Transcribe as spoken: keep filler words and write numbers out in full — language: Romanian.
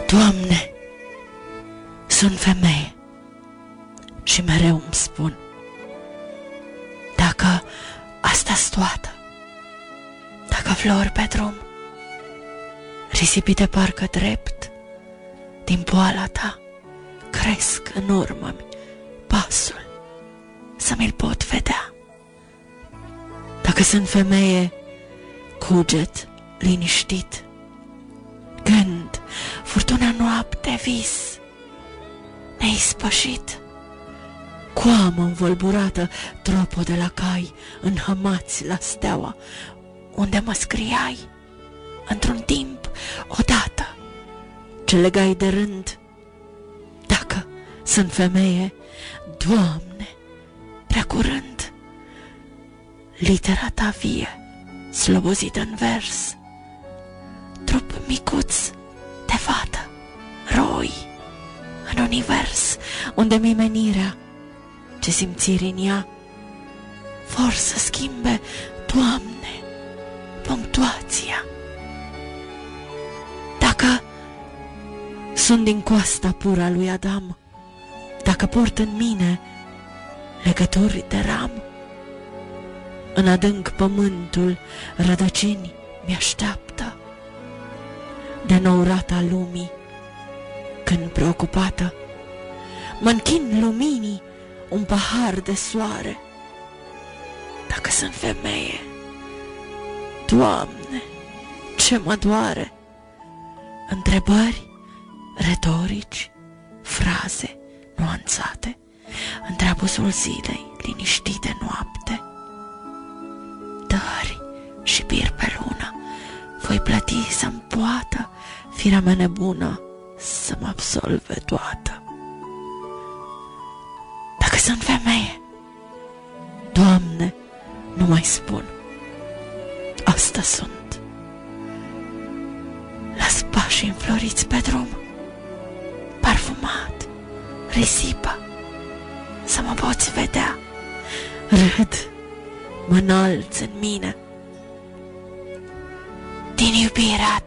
Doamne, sunt femeie și mereu îmi spun, dacă asta-s toată, dacă flori pe drum, risipite parcă drept, din poala ta cresc în urmă-mi pasul să mi-l pot vedea. Dacă sunt femeie, cuget liniștit, gând, furtuna noapte, vis neispășit, coamă învolburată, tropă de la cai, înhămați la steaua, unde mă scriai într-un timp odată ce legai de rând. Dacă sunt femeie, Doamne, prea curând, litera ta vie, slobozită în vers, trup micuț de fată, roi în univers, unde mi menirea, ce simțiri în ea, vor să schimbe, Doamne, punctuația. Dacă sunt din coasta pura a lui Adam, dacă port în mine legături de ram, în adânc pământul rădăcini mi-așteaptă, de nou rata lumii, când preocupată mă închin luminii un pahar de soare. Dacă sunt femeie, Doamne, ce mă doare! Întrebări retorici, fraze nuanțate, între abusul zilei liniștite noapte. Dări și bir pe lună voi plăti să-mi poată firea mea nebună să mă absolve toată. Dacă sunt femeie, Doamne, nu mai spun, asta sunt. Las pașii înfloriți pe drum, parfumat, risipă, să mă poți vedea. Râd, mă înalț în mine, din iubirea